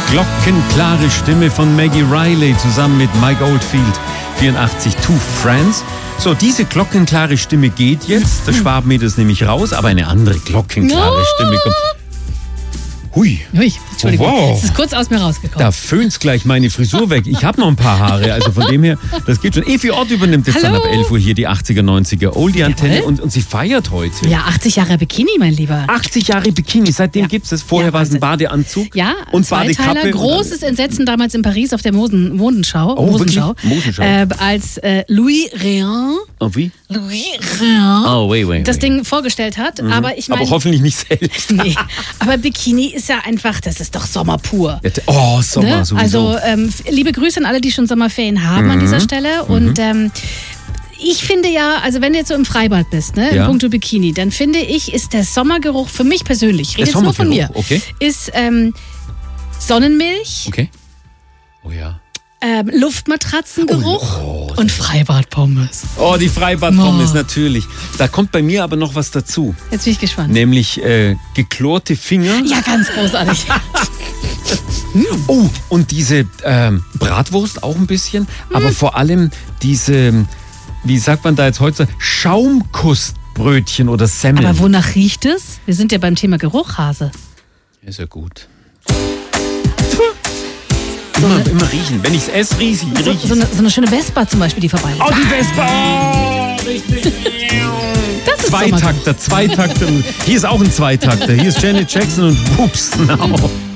Glockenklare Stimme von Maggie Riley zusammen mit Mike Oldfield, 84, Two Friends. So, diese glockenklare Stimme geht jetzt. Der Schwabenmeter ist nämlich raus, aber eine andere glockenklare Stimme kommt. Hui. Entschuldigung, wow. Es ist kurz aus mir rausgekommen. Da föhnt's gleich meine Frisur weg. Ich habe noch ein paar Haare, also von dem her, das geht schon. Evi Ott übernimmt jetzt dann ab 11 Uhr hier die 80er, 90er Oldie-Antenne und sie feiert heute. Ja, 80 Jahre Bikini, mein Lieber. 80 Jahre Bikini, seitdem gibt's es. Vorher war es ein Badeanzug und Zweiteiler, Badekappe. Großes Entsetzen damals in Paris auf der Modenschau. Modenschau. Als Louis Réan. Oh, wie? Louis Réan. Oh, wait. Das Ding vorgestellt hat. Aber ich meine. Aber hoffentlich nicht selbst. Nee, aber Bikini ist ja einfach, das ist doch Sommer pur. Oh, Sommer sowieso. Also liebe Grüße an alle, die schon Sommerferien haben an dieser Stelle. Und ich finde ja, also wenn du jetzt so im Freibad bist, ne, in puncto Bikini, dann finde ich, ist der Sommergeruch für mich persönlich, ich rede jetzt nur von mir, ist Sonnenmilch. Okay. Oh ja. Luftmatratzengeruch und Freibadpommes. Oh, die Freibadpommes, natürlich. Da kommt bei mir aber noch was dazu. Jetzt bin ich gespannt. Nämlich geklorte Finger. Ja, ganz großartig. Oh, und diese Bratwurst auch ein bisschen, aber vor allem diese, wie sagt man da jetzt heute, Schaumkussbrötchen oder Semmeln. Aber wonach riecht es? Wir sind ja beim Thema Geruch, Hase. Ist ja gut. Immer riechen. Wenn ich es esse, rieche ich. So eine schöne Vespa zum Beispiel, die vorbei. Oh, die Vespa! Oh, richtig. Das ist Zweitakter. Hier ist auch ein Zweitakter. Hier ist Janet Jackson und Whoops Now.